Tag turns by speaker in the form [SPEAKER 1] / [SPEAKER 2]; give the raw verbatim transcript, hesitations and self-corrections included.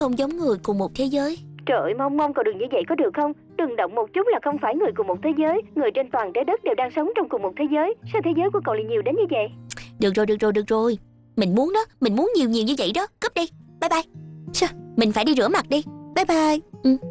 [SPEAKER 1] không giống người cùng một thế giới.
[SPEAKER 2] Trời ơi, Mông Mông cậu đừng như vậy có được không? Đừng động một chút là không phải người cùng một thế giới. Người trên toàn trái đất đều đang sống trong cùng một thế giới. Sao thế giới của cậu lại nhiều đến như vậy?
[SPEAKER 1] Được rồi, được rồi, được rồi. Mình muốn đó, mình muốn nhiều nhiều như vậy đó. Cúp đi, bye bye. Sao? Mình phải đi rửa mặt đi. Bye bye. Ừ.